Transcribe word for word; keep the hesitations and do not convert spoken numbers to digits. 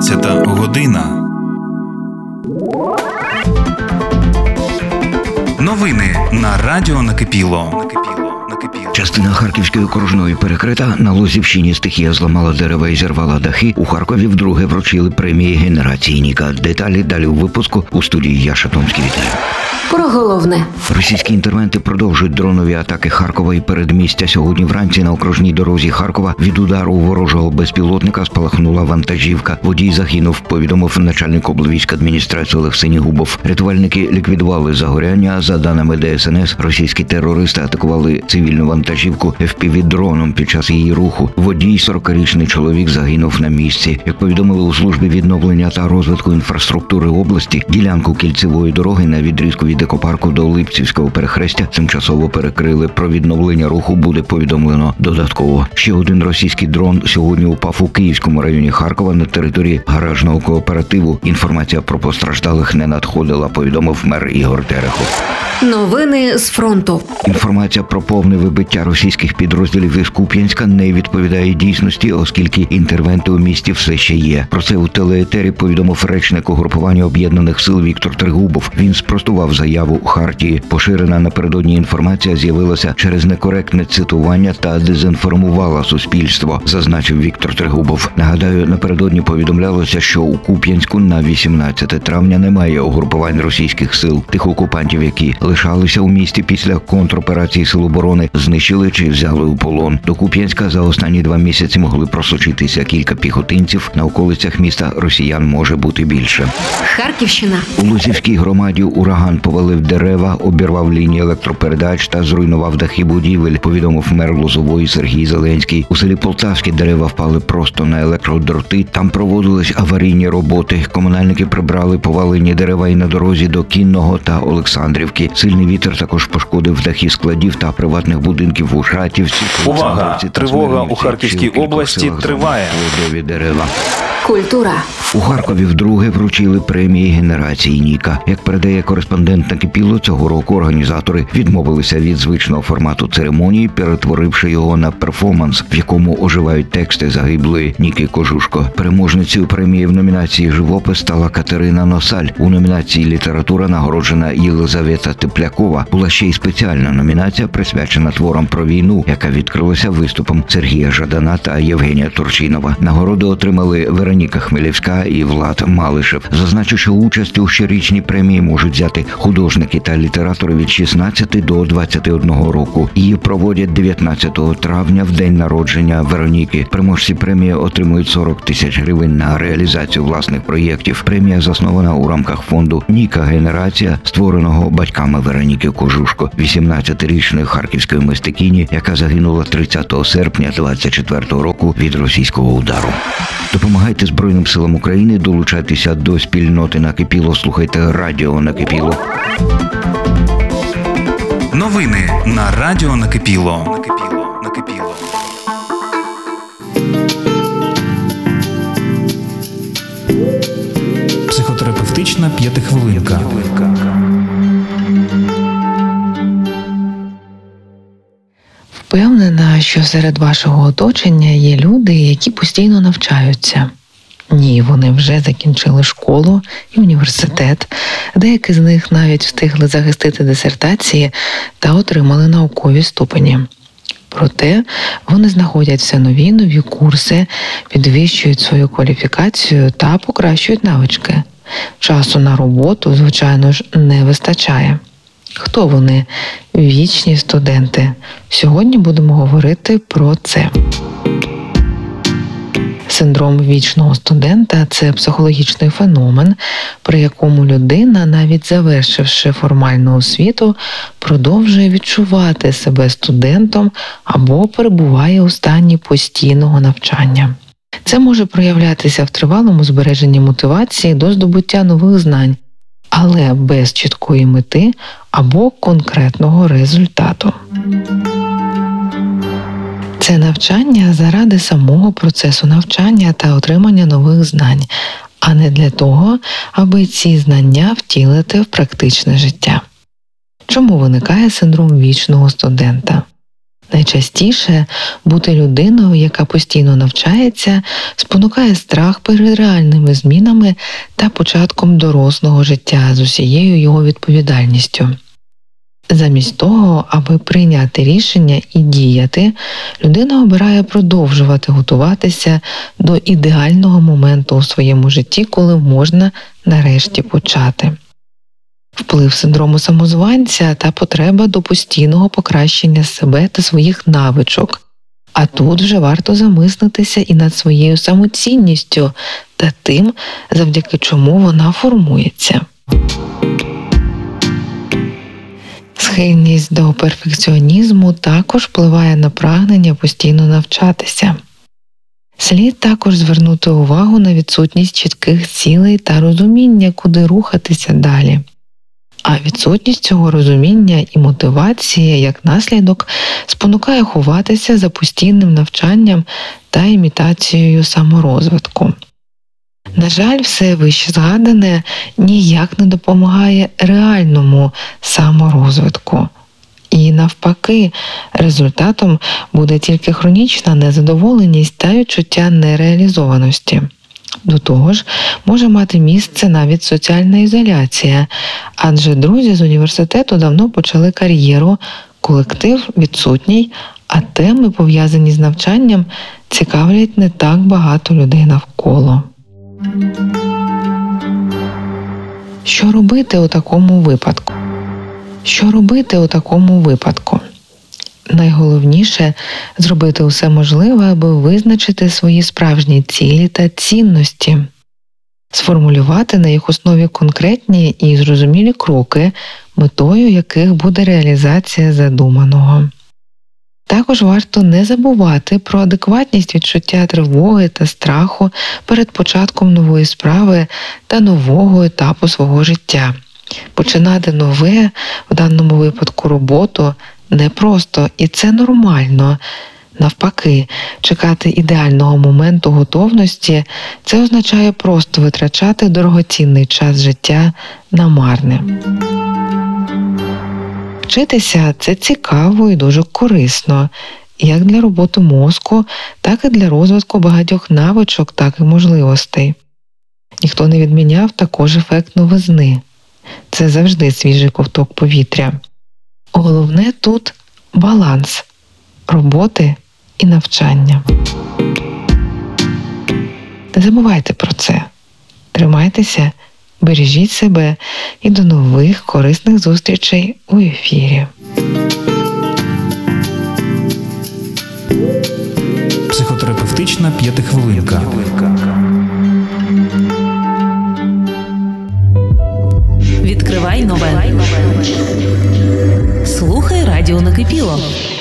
одинадцята година. Новини на радіо Накипіло. Частина Харківської окружної перекрита. На Лозівщині стихія зламала дерева і зірвала дахи. У Харкові вдруге вручили премії генерації Ніка. Деталі далі у випуску. У студії я, Шатомський, вітаю. Про головне. Російські інтервенти продовжують дронові атаки Харкова і передмістя. Сьогодні вранці на окружній дорозі Харкова від удару ворожого безпілотника спалахнула вантажівка. Водій загинув, повідомив начальник облвійськадміністрації Олег Синігубов. Рятувальники ліквідували загоряння. За даними Де Ес Ен Ес, російські терористи атакували цивільну вантажівку еф пі ві-дроном під час її руху. Водій, сорокарічний чоловік, загинув на місці. Як повідомили у службі відновлення та розвитку інфраструктури області, ділянку кільцевої дороги на відрізку від екопарку до Липцівського перехрестя тимчасово перекрили. Про відновлення руху буде повідомлено додатково. Ще один російський дрон сьогодні упав у Київському районі Харкова на території гаражного кооперативу. Інформація про постраждалих не надходила, повідомив мер Ігор Терехов. Новини з фронту. Інформація про повне вибиття російських підрозділів із Куп'янська не відповідає дійсності, оскільки інтервенти у місті все ще є. Про це у телеетері повідомив речник угрупування Об'єднаних сил Віктор Трегубов. Він спростував заяву Хартії. Поширена напередодні інформація з'явилася через некоректне цитування та дезінформувала суспільство, зазначив Віктор Трегубов. Нагадаю, напередодні повідомлялося, що у Куп'янську на вісімнадцяте травня немає угрупувань російських сил. Тих окупантів, які лишалися у місті після контроперації Сил оборони, знищили чи взяли у полон. До Куп'янська за останні два місяці могли просочитися кілька піхотинців. На околицях міста росіян може бути більше. Харківщина. У Лозівській громаді ураган повалив дерева, обірвав лінії електропередач та зруйнував дахи будівель, повідомив мер Лозової Сергій Зеленський. У селі Полтавське дерева впали просто на електродроти. Там проводились аварійні роботи. Комунальники прибрали повалені дерева і на дорозі до Кінного та Олександрівки. Сильний вітер також пошкодив дахи складів та приватних будинків у Шатівці. Увага! Тривога у Харківській області триває. Дерева. Культура. У Харкові вдруге вручили премії генерації Ніка. Як передає кореспондент Накипіло, цього року організатори відмовилися від звичного формату церемонії, перетворивши його на перформанс, в якому оживають тексти загиблої Ніки Кожушко. Переможницею премії в номінації «Живопис» стала Катерина Носаль. У номінації «Література» нагороджена Єлизавета Теплякова. Була ще й спеціальна номінація, присвячена творам про війну, яка відкрилася виступом Сергія Жадана та Євгенія Турчинова. Нагороди отримали Вероніка Хмелівська і Влад Малишев. Зазначу, що участь у щорічній премії можуть взяти художники та літератори від шістнадцяти до двадцяти одного року. Її проводять дев'ятнадцятого травня, в день народження Вероніки. Переможці премії отримують сорок тисяч гривень на реалізацію власних проєктів. Премія заснована у рамках фонду «Ніка Генерація», створеного батьками Вероніки Кожушко, вісімнадцятирічної харківської мистикині, яка загинула тридцятого серпня двадцять четвертого року від російського удару. Допомагайте Збройним силам України, долучайтеся до спільноти Накипіло, слухайте радіо Накипіло. Новини на радіо Накипіло. Накипіло. Накипіло. Психотерапевтична п'ятихвилинка. Впевнена, що серед вашого оточення є люди, які постійно навчаються. Ні, вони вже закінчили школу і університет. Деякі з них навіть встигли захистити дисертації та отримали наукові ступені. Проте вони знаходять все нові й нові курси, підвищують свою кваліфікацію та покращують навички. Часу на роботу, звичайно ж, не вистачає. Хто вони? Вічні студенти. Сьогодні будемо говорити про це. Синдром вічного студента – це психологічний феномен, при якому людина, навіть завершивши формальну освіту, продовжує відчувати себе студентом або перебуває у стані постійного навчання. Це може проявлятися в тривалому збереженні мотивації до здобуття нових знань, але без чіткої мети або конкретного результату. Це навчання заради самого процесу навчання та отримання нових знань, а не для того, аби ці знання втілити в практичне життя. Чому виникає синдром вічного студента? Найчастіше бути людиною, яка постійно навчається, спонукає страх перед реальними змінами та початком дорослого життя з усією його відповідальністю. Замість того, аби прийняти рішення і діяти, людина обирає продовжувати готуватися до ідеального моменту у своєму житті, коли можна нарешті почати. Вплив синдрому самозванця та потреба до постійного покращення себе та своїх навичок. А тут вже варто замислитися і над своєю самоцінністю та тим, завдяки чому вона формується. Схильність до перфекціонізму також впливає на прагнення постійно навчатися. Слід також звернути увагу на відсутність чітких цілей та розуміння, куди рухатися далі. А відсутність цього розуміння і мотивації, як наслідок, спонукає ховатися за постійним навчанням та імітацією саморозвитку. На жаль, все вище згадане ніяк не допомагає реальному саморозвитку. І навпаки, результатом буде тільки хронічна незадоволеність та відчуття нереалізованості. До того ж, може мати місце навіть соціальна ізоляція, адже друзі з університету давно почали кар'єру, колектив відсутній, а теми, пов'язані з навчанням, цікавлять не так багато людей навколо. Що робити у такому випадку? Що робити у такому випадку? Найголовніше – зробити усе можливе, аби визначити свої справжні цілі та цінності, сформулювати на їх основі конкретні і зрозумілі кроки, метою яких буде реалізація задуманого. Також варто не забувати про адекватність відчуття тривоги та страху перед початком нової справи та нового етапу свого життя. Починати нове, в даному випадку роботу, непросто, і це нормально. Навпаки, чекати ідеального моменту готовності – це означає просто витрачати дорогоцінний час життя на марне. Вчитися – це цікаво і дуже корисно, як для роботи мозку, так і для розвитку багатьох навичок, так і можливостей. Ніхто не відміняв також ефект новизни. Це завжди свіжий ковток повітря. Головне тут – баланс роботи і навчання. Не забувайте про це. Тримайтеся, бережіть себе і до нових корисних зустрічей у ефірі. Психотерапевтична п'ятихвилинка. Відкривай нове. Слухай радіо накипіло.